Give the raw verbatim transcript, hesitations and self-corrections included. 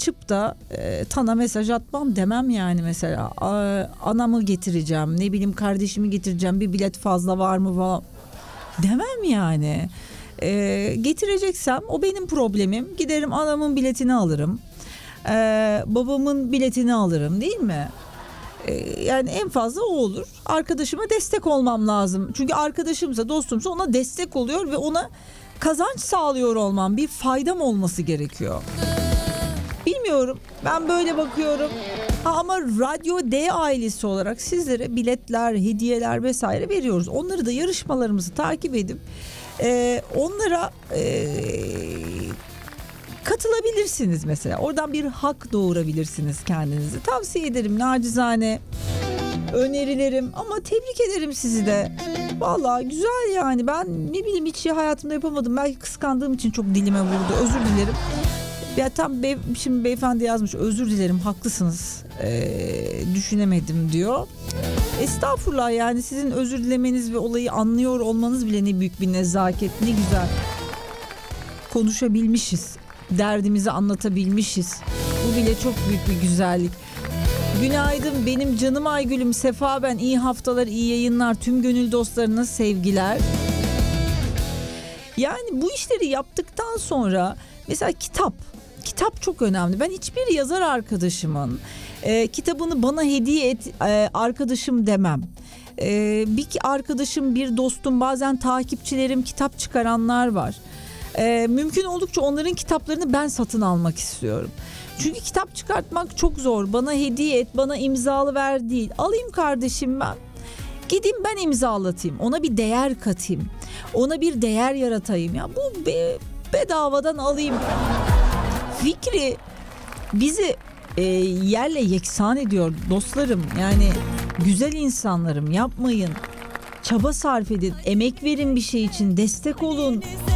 açıp da e, Tan'a mesaj atmam demem yani mesela. A, anamı getireceğim, ne bileyim kardeşimi getireceğim, bir bilet fazla var mı falan demem yani. E, getireceksem o benim problemim. Giderim anamın biletini alırım. E, babamın biletini alırım, değil mi? E, yani en fazla o olur. Arkadaşıma destek olmam lazım. Çünkü arkadaşımsa, dostumsa ona destek oluyor ve ona kazanç sağlıyor olmam, bir faydam olması gerekiyor. Bilmiyorum, ben böyle bakıyorum. Ha, ama Radyo D ailesi olarak sizlere biletler, hediyeler vesaire veriyoruz. Onları da yarışmalarımızı takip edip e, onlara e, katılabilirsiniz mesela. Oradan bir hak doğurabilirsiniz kendinizi. Tavsiye ederim nacizane. Önerilerim ama tebrik ederim sizi de. Vallahi güzel yani, ben ne bileyim hiç şey hayatımda yapamadım. Belki kıskandığım için çok dilime vurdu, özür dilerim. Ya tam bey, şimdi beyefendi yazmış, özür dilerim haklısınız ee, düşünemedim diyor. Estağfurullah, yani sizin özür dilemeniz ve olayı anlıyor olmanız bile ne büyük bir nezaket, ne güzel. Konuşabilmişiz, derdimizi anlatabilmişiz, bu bile çok büyük bir güzellik. Günaydın benim canım Aygül'üm, Sefa ben, iyi haftalar, iyi yayınlar, tüm gönül dostlarına sevgiler. Yani bu işleri yaptıktan sonra mesela kitap, kitap çok önemli. Ben hiçbir yazar arkadaşımın e, kitabını bana hediye et e, arkadaşım demem. E, bir arkadaşım, bir dostum, bazen takipçilerim, kitap çıkaranlar var. E, mümkün oldukça onların kitaplarını ben satın almak istiyorum. Çünkü kitap çıkartmak çok zor. Bana hediye et, bana imzalı ver değil. Alayım kardeşim ben. Gideyim ben imzalatayım. Ona bir değer katayım. Ona bir değer yaratayım. Ya bu be, bedavadan alayım. Fikri bizi e, yerle yeksan ediyor dostlarım. Yani güzel insanlarım, yapmayın. Çaba sarf edin, emek verin bir şey için, destek olun.